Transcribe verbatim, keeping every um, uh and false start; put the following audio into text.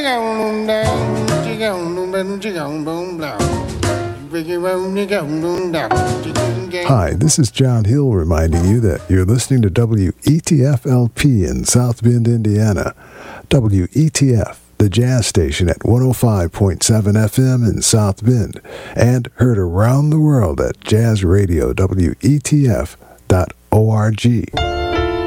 Hi, this is John Hill reminding you that you're listening to W E T F L P in South Bend, Indiana. W E T F, the jazz station at one oh five point seven F M in South Bend, and heard around the world at jazz radio W E T F dot org.